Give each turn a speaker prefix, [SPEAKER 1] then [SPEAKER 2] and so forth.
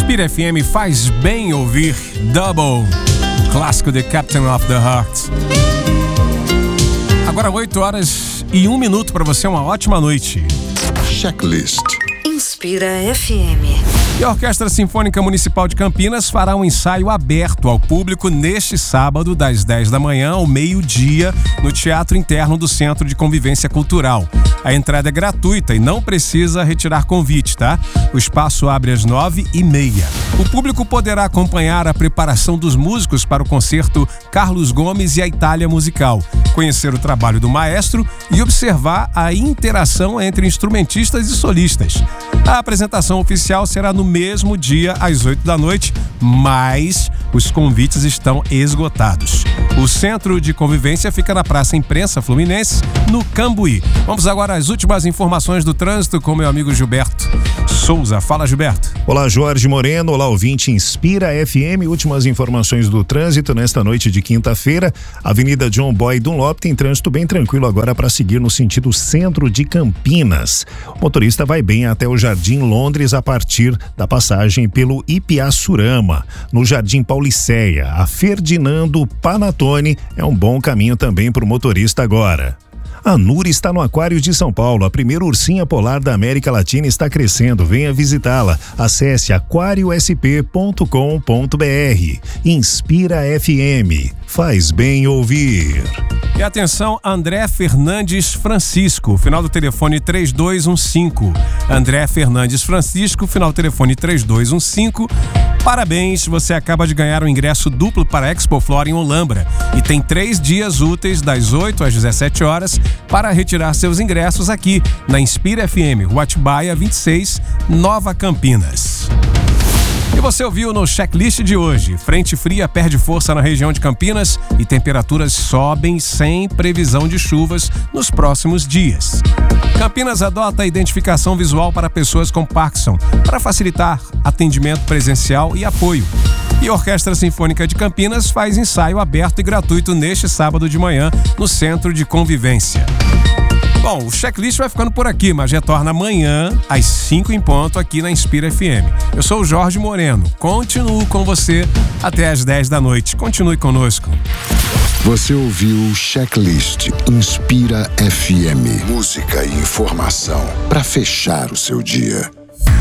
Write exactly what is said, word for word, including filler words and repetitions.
[SPEAKER 1] Inspira F M faz bem ouvir Double, clássico de Captain of the Heart. Agora oito horas e um minuto para você, uma ótima noite.
[SPEAKER 2] Checklist.
[SPEAKER 3] Inspira F M.
[SPEAKER 1] E a Orquestra Sinfônica Municipal de Campinas fará um ensaio aberto ao público neste sábado, das dez da manhã ao meio-dia, no Teatro Interno do Centro de Convivência Cultural. A entrada é gratuita e não precisa retirar convite, tá? O espaço abre às nove e meia. O público poderá acompanhar a preparação dos músicos para o concerto Carlos Gomes e a Itália Musical, conhecer o trabalho do maestro e observar a interação entre instrumentistas e solistas. A apresentação oficial será no mesmo dia, às oito da noite, mas os convites estão esgotados. O Centro de Convivência fica na Praça Imprensa Fluminense, no Cambuí. Vamos agora às últimas informações do trânsito com meu amigo Gilberto Souza. Fala, Gilberto.
[SPEAKER 4] Olá, Jorge Moreno. Olá, ouvinte Inspira F M. Últimas informações do trânsito nesta noite de quinta-feira. Avenida John Boy Dunlop tem trânsito bem tranquilo agora para seguir no sentido centro de Campinas. O motorista vai bem até o Jardim Londres a partir da passagem pelo Ipiaçurama. No Jardim Pauliceia, a Ferdinando Panatone é um bom caminho também para o motorista agora. A Nura está no Aquário de São Paulo. A primeira ursinha polar da América Latina está crescendo. Venha visitá-la. Acesse aquário s p ponto com ponto b r. Inspira F M. Faz bem ouvir.
[SPEAKER 1] E atenção, André Fernandes Francisco, final do telefone três dois um cinco. André Fernandes Francisco, final do telefone três dois um cinco. Parabéns, você acaba de ganhar um ingresso duplo para a Expo Flora em Olambra e tem três dias úteis das oito às dezessete horas para retirar seus ingressos aqui na Inspira F M, Rua Atibaia vinte e seis, Nova Campinas. E você ouviu no checklist de hoje: frente fria perde força na região de Campinas e temperaturas sobem sem previsão de chuvas nos próximos dias. Campinas adota a identificação visual para pessoas com Parkinson para facilitar atendimento presencial e apoio. E a Orquestra Sinfônica de Campinas faz ensaio aberto e gratuito neste sábado de manhã no Centro de Convivência. Bom, o checklist vai ficando por aqui, mas retorna amanhã às cinco em ponto aqui na Inspira F M. Eu sou o Jorge Moreno. Continuo com você até às dez da noite. Continue conosco.
[SPEAKER 2] Você ouviu o Checklist Inspira F M. Música e informação para fechar o seu dia.